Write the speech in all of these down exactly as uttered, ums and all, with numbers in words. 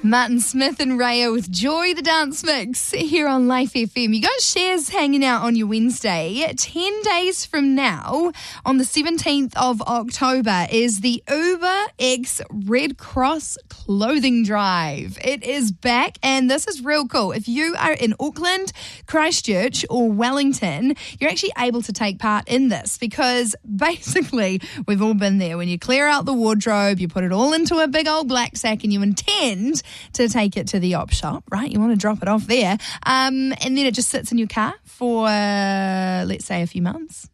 Martin Smith and Raya with Joy, the dance mix here on Life F M. You got shares hanging out on your Wednesday. Ten days from now, on the seventeenth of October, is the Uber X Red Cross Clothing Drive. It is back, and this is real cool. If you are in Auckland, Christchurch, or Wellington, you're actually able to take part in this because basically we've all been there. When you clear out the wardrobe, you put it all into a big old black sack and you intend to take it to the op shop, right? You want to drop it off there. Um, and then it just sits in your car for, uh, let's say, a few months.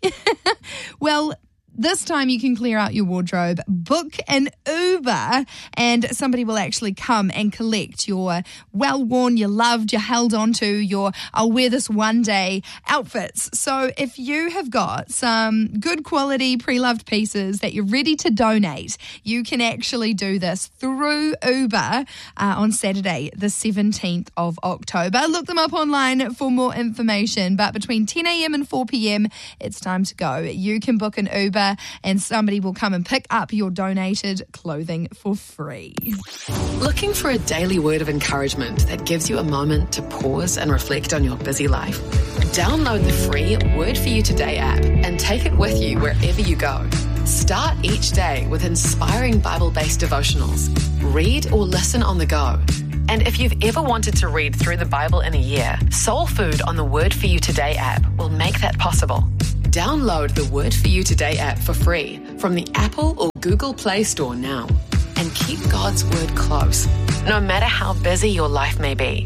Well, this time you can clear out your wardrobe, book an Uber, and somebody will actually come and collect your well-worn, your loved, your held onto, your I'll wear this one day outfits. So if you have got some good quality pre-loved pieces that you're ready to donate, you can actually do this through Uber uh, on Saturday, the seventeenth of October. Look them up online for more information, but between ten a.m. and four p.m, it's time to go. You can book an Uber and somebody will come and pick up your donated clothing for free. Looking for a daily word of encouragement that gives you a moment to pause and reflect on your busy life? Download the free Word For You Today app and take it with you wherever you go. Start each day with inspiring Bible-based devotionals. Read or listen on the go. And if you've ever wanted to read through the Bible in a year, Soul Food on the Word For You Today app will make that possible. Download the Word For You Today app for free from the Apple or Google Play Store now. And keep God's Word close, no matter how busy your life may be.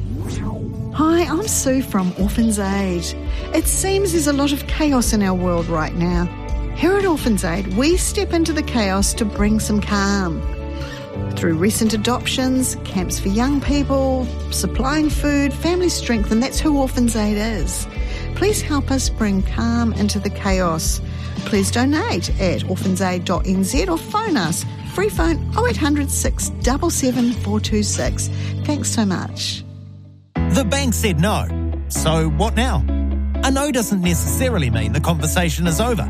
Hi, I'm Sue from Orphans Aid. It seems there's a lot of chaos in our world right now. Here at Orphans Aid, we step into the chaos to bring some calm. Through recent adoptions, camps for young people, supplying food, family strength, and that's who Orphans Aid is. Please help us bring calm into the chaos. Please donate at orphans aid dot n z or phone us. Free phone oh eight hundred, six seven seven, four two six. Thanks so much. The bank said no. So what now? A no doesn't necessarily mean the conversation is over.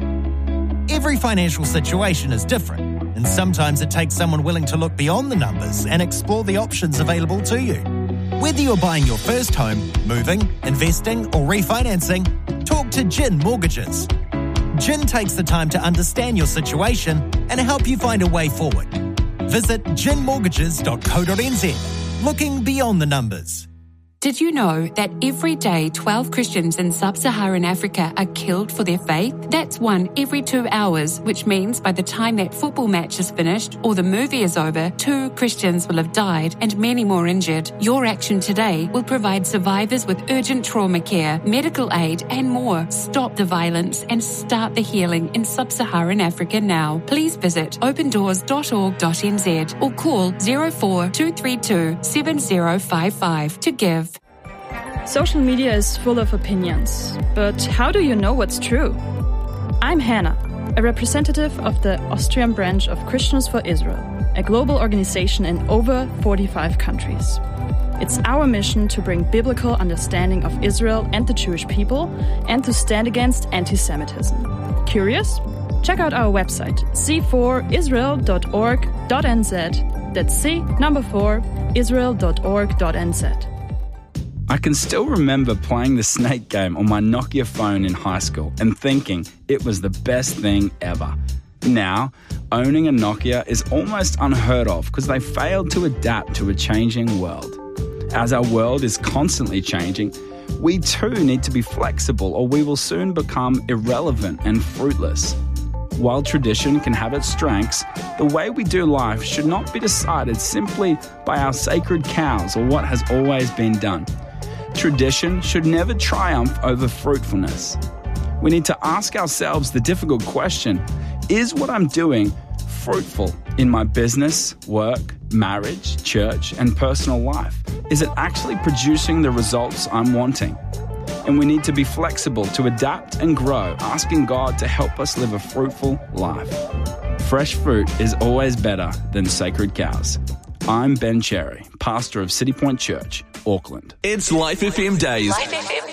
Every financial situation is different, and sometimes it takes someone willing to look beyond the numbers and explore the options available to you. Whether you're buying your first home, moving, investing, or refinancing, talk to Gin Mortgages. Gin takes the time to understand your situation and help you find a way forward. Visit gin mortgages dot co dot n z. Looking beyond the numbers. Did you know that every day twelve Christians in sub-Saharan Africa are killed for their faith? That's one every two hours, which means by the time that football match is finished or the movie is over, two Christians will have died and many more injured. Your action today will provide survivors with urgent trauma care, medical aid and more. Stop the violence and start the healing in sub-Saharan Africa now. Please visit open doors dot org dot n z or call zero four two three two seven zero five five to give. Social media is full of opinions, but how do you know what's true? I'm Hannah, a representative of the Austrian branch of Christians for Israel, a global organization in over forty-five countries. It's our mission to bring biblical understanding of Israel and the Jewish people and to stand against anti-Semitism. Curious? Check out our website, c four israel dot org dot n z. That's C, number four, israel dot org dot n z. I can still remember playing the Snake game on my Nokia phone in high school and thinking it was the best thing ever. Now, owning a Nokia is almost unheard of because they failed to adapt to a changing world. As our world is constantly changing, we too need to be flexible or we will soon become irrelevant and fruitless. While tradition can have its strengths, the way we do life should not be decided simply by our sacred cows or what has always been done. Tradition should never triumph over fruitfulness. We need to ask ourselves the difficult question, is what I'm doing fruitful in my business, work, marriage, church, and personal life? Is it actually producing the results I'm wanting? And we need to be flexible to adapt and grow, asking God to help us live a fruitful life. Fresh fruit is always better than sacred cows. I'm Ben Cherry, pastor of City Point Church, Auckland. It's Life F M Days. Life F M.